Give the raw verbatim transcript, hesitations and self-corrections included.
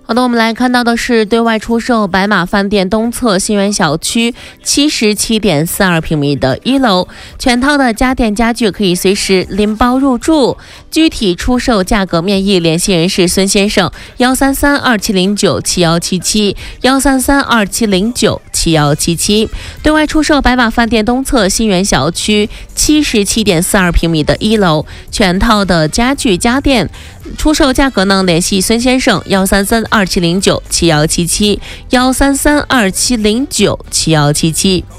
好的，我们来看到的是对外出售白马饭店东侧新源小区七十七点四二平米的一楼，全套的家电家具可以随时拎包入住。具体出售价格面议联系人是孙先生，幺三三二七零九七幺七七，幺三三二七零九七幺七七。对外出售白马饭店东侧新源小区七十七点四二平米的一楼，全套的家具家电。出售价格呢？联系孙先生，幺三三二七零九七幺七七，幺三三二七零九七幺七七。